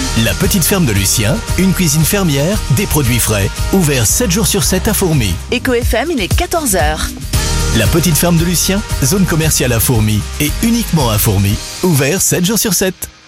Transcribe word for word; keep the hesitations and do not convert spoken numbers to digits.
La petite ferme de Lucien, une cuisine fermière, des produits frais. Ouvert sept jours sur sept à Fourmies. Eco F M, il est quatorze heures. La petite ferme de Lucien, zone commerciale à Fourmies et uniquement à Fourmies. Ouvert sept jours sur sept.